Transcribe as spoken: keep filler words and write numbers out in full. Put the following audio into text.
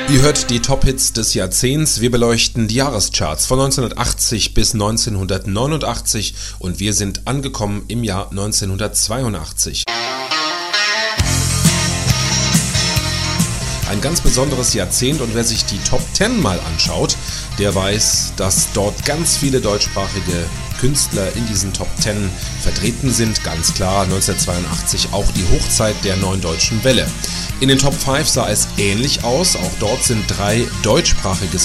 Ihr hört die Top-Hits des Jahrzehnts. Wir beleuchten die Jahrescharts von neunzehnhundertachtzig bis neunzehnhundertneunundachtzig und wir sind angekommen im Jahr neunzehnhundertzweiundachtzig. Ein ganz besonderes Jahrzehnt, und wer sich die Top zehn mal anschaut, der weiß, dass dort ganz viele deutschsprachige Künstler in diesen Top zehn vertreten sind. Ganz klar, neunzehnhundertzweiundachtzig auch die Hochzeit der Neuen Deutschen Welle. In den Top fünf sah es ähnlich aus. Auch dort sind drei deutschsprachige